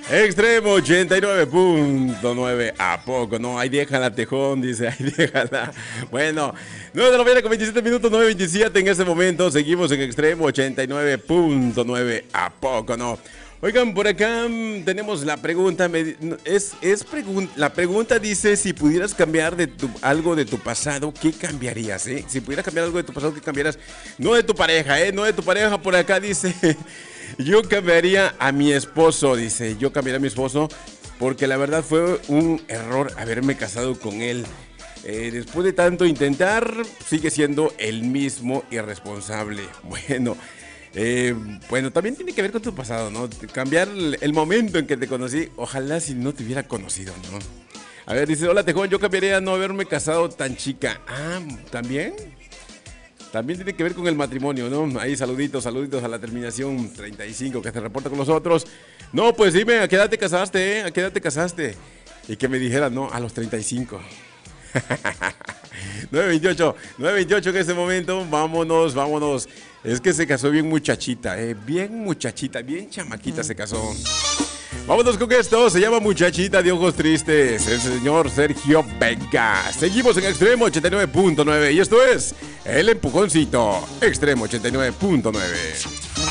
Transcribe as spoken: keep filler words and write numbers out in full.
Extremo ochenta y nueve punto nueve. ¿A poco? No, ahí déjala, Tejón, dice, ahí déjala. Bueno, nueve de la mañana con veintisiete minutos, nueve veintisiete en este momento. Seguimos en Extremo ochenta y nueve punto nueve. ¿A poco? No. Oigan, por acá tenemos la pregunta. Es, es pregun la pregunta dice: si pudieras cambiar de tu, algo de tu pasado, ¿qué cambiarías? Eh? Si pudieras cambiar algo de tu pasado, ¿qué cambiarías? No de tu pareja, ¿eh? No de tu pareja. Por acá dice: yo cambiaría a mi esposo. Dice: yo cambiaría a mi esposo porque la verdad fue un error haberme casado con él. Eh, después de tanto intentar, sigue siendo el mismo irresponsable. Bueno. Eh, bueno, también tiene que ver con tu pasado, ¿no? Cambiar el momento en que te conocí. Ojalá si no te hubiera conocido, ¿no? A ver, dice: hola, Tejón, yo cambiaría no haberme casado tan chica. Ah, ¿también? También tiene que ver con el matrimonio, ¿no? Ahí saluditos, saluditos a la terminación treinta y cinco que se reporta con nosotros. No, pues dime, ¿a qué edad te casaste, eh? ¿A qué edad te casaste? Y que me dijera: no, a los treinta y cinco. nueve veintiocho, nueve veintiocho en este momento. Vámonos, vámonos. Es que se casó bien muchachita, eh, bien muchachita, bien chamaquita se casó. Vámonos con esto, se llama Muchachita de Ojos Tristes, el señor Sergio Vega. Seguimos en Extremo ochenta y nueve punto nueve y esto es El Empujoncito, Extremo ochenta y nueve punto nueve.